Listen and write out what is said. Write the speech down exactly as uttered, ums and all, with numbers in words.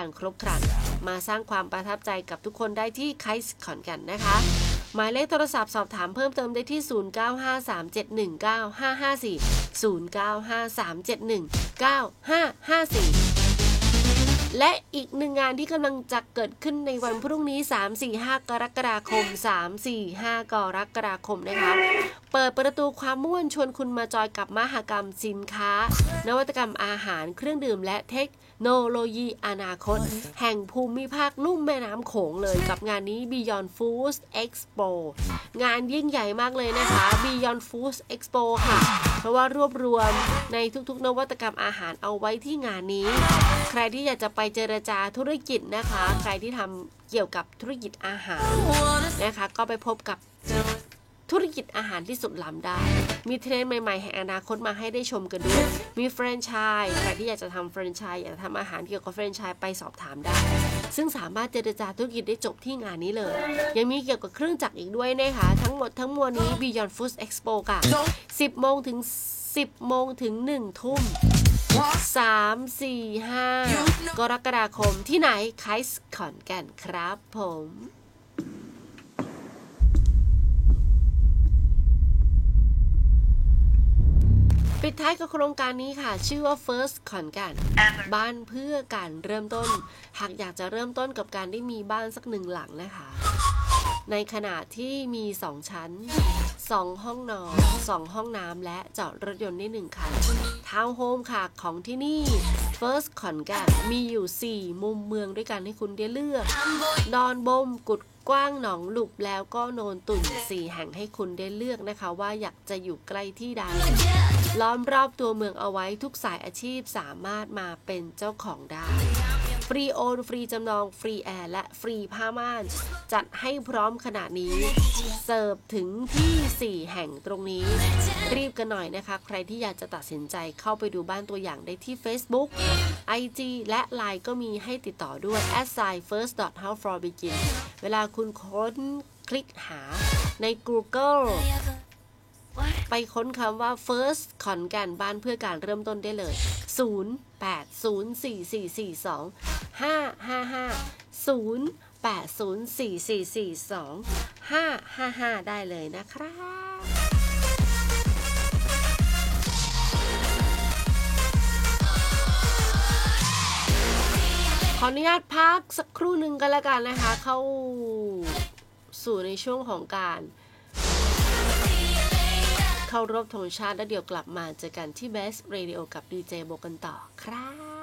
กันครบครันมาสร้างความประทับใจกับทุกคนได้ที่ไคส์ขอนแก่นนะคะหมายเลขโทรศัพท์สอบถามเพิ่มเติมได้ที่ศูนย์ เก้า ห้า สาม เจ็ด หนึ่ง เก้า ห้า ห้า สี่ ศูนย์ เก้า ห้า สาม เจ็ด หนึ่ง เก้า ห้า ห้า สี่และอีกหนึ่งงานที่กำลังจะเกิดขึ้นในวันพรุ่งนี้ สาม สี่ ห้า กรกฎาคม สาม สี่ ห้า กรกฎาคมนะคะเปิดประตูความม่วนชวนคุณมาจอยกับมหกรรมสินค้านวัตกรรมอาหารเครื่องดื่มและเทคโนโลยีอนาคตแห่งภูมิภาคลุ่มแม่น้ำโขงเลยกับงานนี้ Beyond Food Expo งานยิ่งใหญ่มากเลยนะคะ Beyond Food Expo ค่ะเพราะว่ารวบรวมในทุกๆนวัตกรรมอาหารเอาไว้ที่งานนี้ใครที่อยากจะไปเจรจาธุรกิจนะคะใครที่ทำเกี่ยวกับธุรกิจอาหารนะคะก็ไปพบกับธุรกิจอาหารที่สุดล้ำได้มีเทรนด์ใหม่ๆแห่งอนาคตมาให้ได้ชมกันด้วยมีแฟรนไชส์ใครที่อยากจะทำแฟรนไชส์อยากจะทำอาหารเกี่ยวกับแฟรนไชส์ไปสอบถามได้ซึ่งสามารถเจรจาธุรกิจได้จบที่งานนี้เลยยังมีเกี่ยวกับเครื่องจักรอีกด้วยนะคะทั้งหมดทั้งมวลนี้ Beyond Food Expo ค่ะ สิบโมงถึงสิบโมงถึงหนึ่งทุ่มสาม สี่ ห้ากรกฎาคมที่ไหนไคส์ขอนแก่นครับผมปิดท้ายกับโครงการนี้ค่ะชื่อว่า First ขอนแก่นบ้านเพื่อการเริ่มต้นหากอยากจะเริ่มต้นกับการได้มีบ้านสักหนึ่งหลังนะคะในขณะที่มีสองชั้นสองห้องนอนสองห้องน้ำและจอดรถยนต์ได้หนึ่งคันทาวน์โฮมค่ะของที่นี่ First ขอนแก่นมีอยู่สี่มุมเมืองด้วยกันให้คุณได้เลือกดอนบมกุดกว้างหนองหลุบแล้วก็โนนตุ่นสี่แห่งให้คุณได้เลือกนะคะว่าอยากจะอยู่ใกล้ที่ใดล้อมรอบตัวเมืองเอาไว้ทุกสายอาชีพสามารถมาเป็นเจ้าของได้ฟรีโอนฟรีจำนองฟรีแอร์และฟรีผ้าม่านจัดให้พร้อมขนาดนี้เสิร์ฟถึงที่สี่แห่งตรงนี้รีบกันหน่อยนะคะใครที่อยากจะตัดสินใจเข้าไปดูบ้านตัวอย่างได้ที่ Facebook ไอ จี และ ไลน์ ก็มีให้ติดต่อด้วย แอท ไซน์ เฟิร์ส ดอท เฮ้าส์ ฟอร์ บิกิน เวลาคุณค้นคลิกหาใน Google ไปค้นคำว่า First ขอนแก่นบ้านเพื่อการเริ่มต้นได้เลยศูนย์ แปด ศูนย์ สี่ สี่ สี่ สอง ห้า ห้า ห้า ศูนย์ แปด ศูนย์ สี่ สี่ สี่ สอง ห้า ห้า ห้าได้เลยนะครับขออนุญาตพักสักครู่หนึ่งกันแล้วกันนะคะเข้าสู่ในช่วงของการเข้ารบธงชาติแล้วเดี๋ยวกลับมาเจอกันที่ Best Radio กับดีเจโบกันต่อครับ